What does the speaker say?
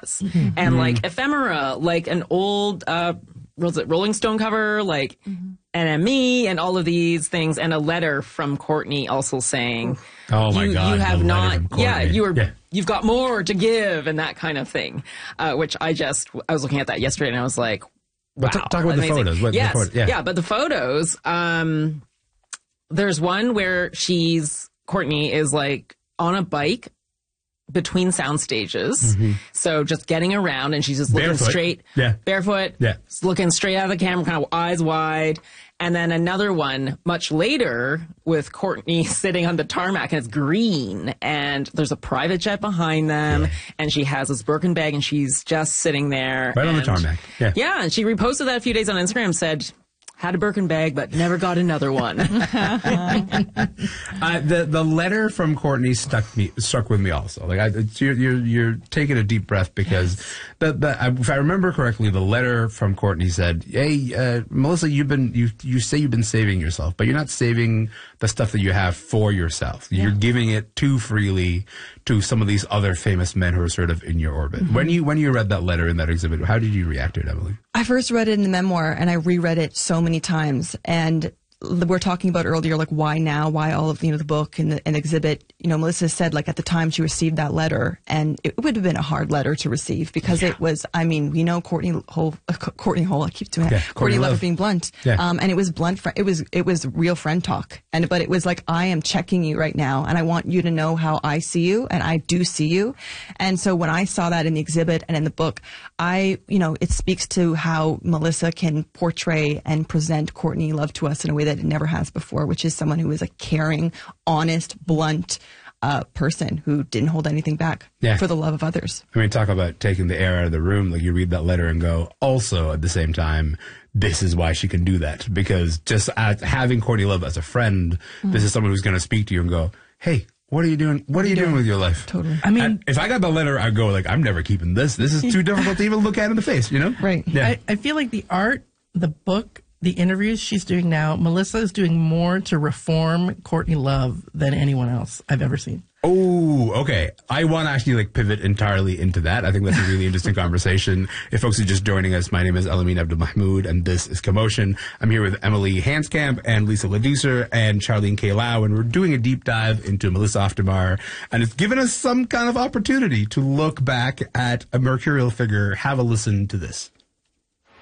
was. And like ephemera, like an old, was it Rolling Stone cover, like NME and all of these things, and a letter from Courtney also saying, oh my God, you have not, yeah, you've got more to give and that kind of thing, which I was looking at that yesterday and I was like, wow. But talk about amazing. the photos. Yes. Yeah, but the photos, there's one where Courtney is like on a bike between sound stages. So just getting around and she's just looking straight, barefoot, looking straight out of the camera, kind of eyes wide. And then another one much later with Courtney sitting on the tarmac and it's green and there's a private jet behind them and she has this Birkin bag and she's just sitting there. Right on the tarmac. Yeah. And she reposted that a few days on Instagram, said, had a Birkin bag, but never got another one. The letter from Courtney stuck with me also. Like you're taking a deep breath because if I remember correctly, the letter from Courtney said, "Hey, Melissa, you say you've been saving yourself, but you're not saving the stuff that you have for yourself. You're giving it too freely to some of these other famous men who are sort of in your orbit." When you read that letter in that exhibit, how did you react to it, Emily? I first read it in the memoir and I reread it so many times, and we're talking about earlier, like why now, why all of, the book and the exhibit, Melissa said like at the time she received that letter and it would have been a hard letter to receive because it was, Courtney Hull, I keep doing it. Courtney Love being blunt. And it was blunt. It was real friend talk. But it was like, I am checking you right now and I want you to know how I see you and I do see you. And so when I saw that in the exhibit and in the book, it speaks to how Melissa can portray and present Courtney Love to us in a way that it never has before, which is someone who is a caring, honest, blunt person who didn't hold anything back for the love of others. Talk about taking the air out of the room. Like you read that letter and go, also at the same time, this is why she can do that. Because just having Courtney Love as a friend, this is someone who's going to speak to you and go, hey, what are you doing? What are you doing with your life? Totally. If I got the letter, I'd go like, I'm never keeping this. This is too difficult to even look at in the face, Right. Yeah. I feel like the art, the book, the interviews she's doing now, Melissa is doing more to reform Courtney Love than anyone else I've ever seen. Oh, okay. I want to actually pivot entirely into that. I think that's a really interesting conversation. If folks are just joining us, my name is Elamin Abdelmahmoud, and this is Commotion. I'm here with Emily Hanscamp and Lisa Ladoucer and Charlene K. Lau, and we're doing a deep dive into Melissa Aftermar, and it's given us some kind of opportunity to look back at a mercurial figure. Have a listen to this.